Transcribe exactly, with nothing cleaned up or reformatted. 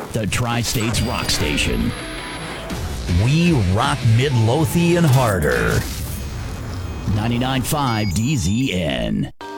the Tri-States Rock Station. We rock Midlothian harder. ninety-nine point five D Z N.